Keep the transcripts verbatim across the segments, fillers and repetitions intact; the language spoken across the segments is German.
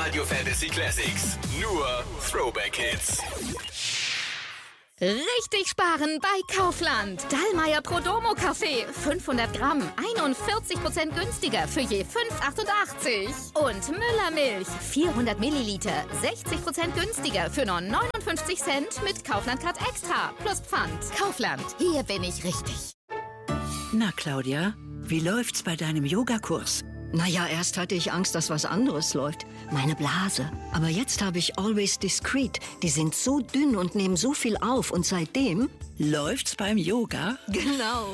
Radio Fantasy Classics. Nur Throwback-Hits. Richtig sparen bei Kaufland. Dallmayr Prodomo Kaffee. fünfhundert Gramm. einundvierzig Prozent günstiger für je fünf Euro achtundachtzig. Und Müller Milch. vierhundert Milliliter. sechzig Prozent günstiger für nur neunundfünfzig Cent mit Kaufland Card Extra. Plus Pfand. Kaufland. Hier bin ich richtig. Na, Claudia, wie läuft's bei deinem Yogakurs? Naja, erst hatte ich Angst, dass was anderes läuft. Meine Blase. Aber jetzt habe ich Always Discreet. Die sind so dünn und nehmen so viel auf. Und seitdem... Läuft's beim Yoga? Genau.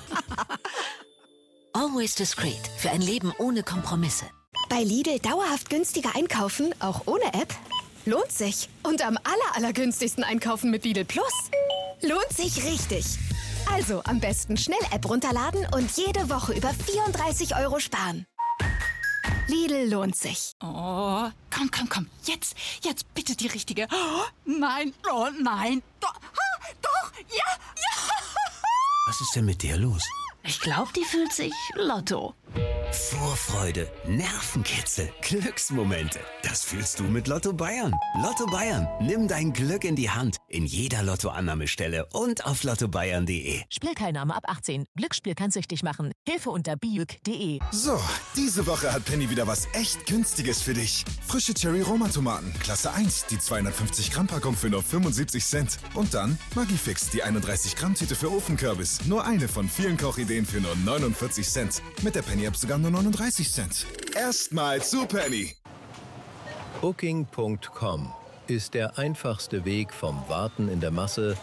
Always Discreet. Für ein Leben ohne Kompromisse. Bei Lidl dauerhaft günstiger einkaufen, auch ohne App? Lohnt sich. Und am aller, allergünstigsten einkaufen mit Lidl Plus? Lohnt sich richtig. Also am besten schnell App runterladen und jede Woche über vierunddreißig Euro sparen. Lidl lohnt sich. Oh, komm, komm, komm. Jetzt, jetzt bitte die richtige. Oh, nein, oh nein. Doch, ah, doch, ja, ja. Was ist denn mit der los? Ich glaube, die fühlt sich Lotto. Vorfreude, Nervenkitzel, Glücksmomente. Das fühlst du mit Lotto Bayern. Lotto Bayern, nimm dein Glück in die Hand. In jeder Lottoannahmestelle und auf lotto bayern punkt de. Spielteilnahme ab achtzehn. Glücksspiel kann süchtig machen. Hilfe unter biuk punkt de. So, diese Woche hat Penny wieder was echt Günstiges für dich. Frische Cherry-Roma-Tomaten, Klasse eins, die zweihundertfünfzig Gramm Packung für nur fünfundsiebzig Cent. Und dann Magifix, die einunddreißig Gramm Tüte für Ofenkürbis. Nur eine von vielen Kochideen für nur neunundvierzig Cent. Mit der Penny-App sogar nur neununddreißig Cent. Erstmal zu Penny. Booking Punkt com ist der einfachste Weg vom Warten in der Masse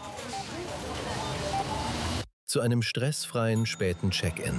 zu einem stressfreien späten Check-in.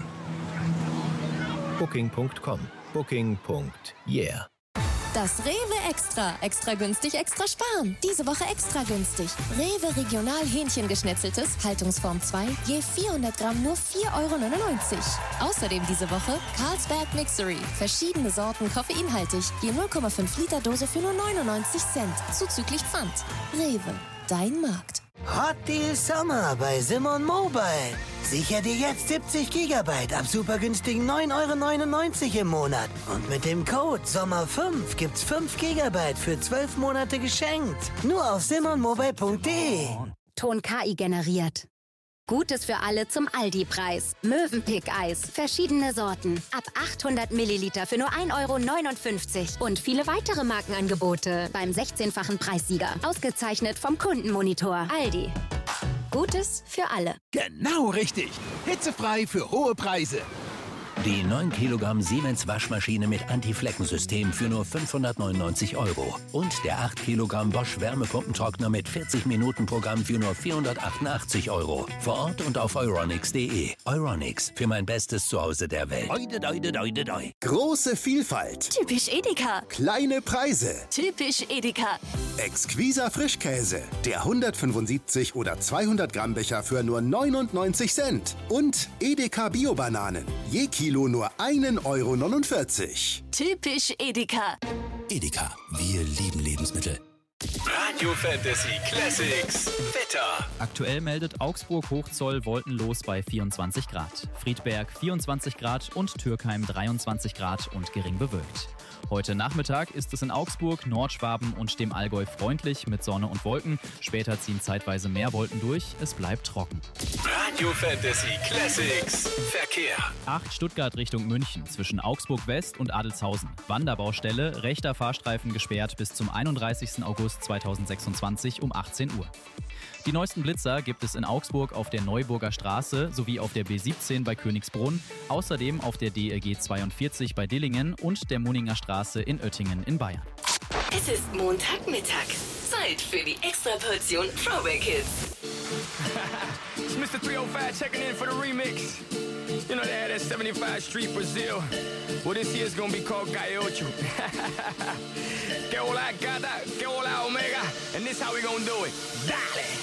Booking Punkt com. Booking. Yeah. Das Rewe Extra. Extra günstig, extra sparen. Diese Woche extra günstig. Rewe Regional Hähnchengeschnetzeltes, Haltungsform zwei, je vierhundert Gramm nur vier Euro neunundneunzig. Außerdem diese Woche Carlsberg Mixery. Verschiedene Sorten koffeinhaltig, je null Komma fünf Liter Dose für nur neunundneunzig Cent. Zuzüglich Pfand. Rewe, dein Markt. Hot Deal Sommer bei Simon Mobile. Sicher dir jetzt siebzig Gigabyte ab super günstigen neun Euro neunundneunzig im Monat. Und mit dem Code Sommer fünf gibt's fünf Gigabyte für zwölf Monate geschenkt. Nur auf simon mobile punkt de. Ton K I generiert. Gutes für alle zum Aldi-Preis. Mövenpick-Eis. Verschiedene Sorten. Ab achthundert Milliliter für nur ein Euro neunundfünfzig. Und viele weitere Markenangebote beim sechzehnfachen Preissieger. Ausgezeichnet vom Kundenmonitor. Aldi. Gutes für alle. Genau richtig. Hitzefrei für hohe Preise. Die neun Kilogramm Siemens Waschmaschine mit Anti-Flecken-System für nur fünfhundertneunundneunzig Euro. Und der acht Kilogramm Bosch Wärmepumpentrockner mit vierzig Minuten Programm für nur vierhundertachtundachtzig Euro. Vor Ort und auf euronics punkt de. Euronics, für mein bestes Zuhause der Welt. Oide, oide, oide, oide. Große Vielfalt. Typisch Edeka. Kleine Preise. Typisch Edeka. Exquiser Frischkäse. Der hundertfünfundsiebzig oder zweihundert Gramm Becher für nur neunundneunzig Cent. Und Edeka Bio-Bananen. Je Kilo nur ein Euro neunundvierzig. Typisch Edeka. Edeka, wir lieben Lebensmittel. Radio Fantasy Classics Wetter. Aktuell meldet Augsburg Hochzoll wolkenlos bei vierundzwanzig Grad. Friedberg vierundzwanzig Grad und Türkheim dreiundzwanzig Grad und gering bewölkt. Heute Nachmittag ist es in Augsburg, Nordschwaben und dem Allgäu freundlich mit Sonne und Wolken. Später ziehen zeitweise mehr Wolken durch. Es bleibt trocken. Radio Fantasy Classics Verkehr. acht Stuttgart Richtung München zwischen Augsburg West und Adelzhausen. Wanderbaustelle, rechter Fahrstreifen gesperrt bis zum einunddreißigsten August zweitausendsechsundzwanzig um achtzehn Uhr. Die neuesten Blitzer gibt es in Augsburg auf der Neuburger Straße sowie auf der B siebzehn bei Königsbrunn, außerdem auf der D L G zweiundvierzig bei Dillingen und der Munninger Straße in Oettingen in Bayern. Es ist Montagmittag. Zeit für die Extraportion Throwback Hits. It's Mister three oh five checking in for the remix. You know they had that seventy-five Street Brazil. Well, this year's gonna be called Gaiocho. Que hola gata, que hola omega. And this how we gonna do it. Dale!